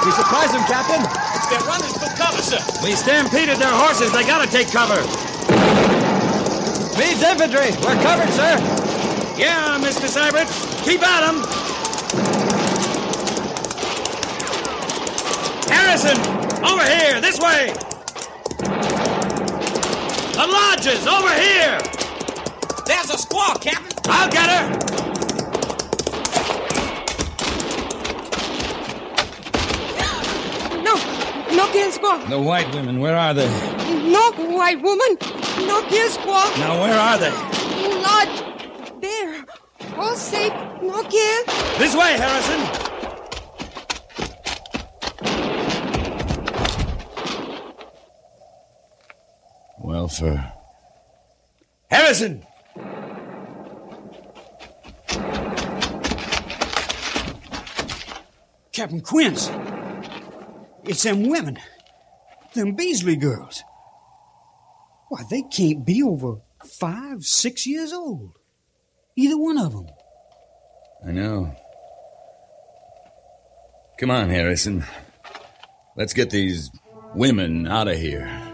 We surprised them, Captain. They're running for cover, sir. We stampeded their horses. They gotta take cover. Meade's infantry. We're covered, sir. Yeah, Mr. Sybrich. Keep at them. Harrison, over here, this way. The lodges, over here. There's a squaw, Captain. I'll get her. No kill squaw. The white women, where are they? No white woman. No kill squaw. Now, where are they? Lodge. There. All safe. No kill. This way, Harrison. Welfare. Harrison! Captain Quince. It's them women. Them Beasley girls. Why, they can't be over 5, 6 years old. Either one of them. I know. Come on, Harrison. Let's get these women out of here.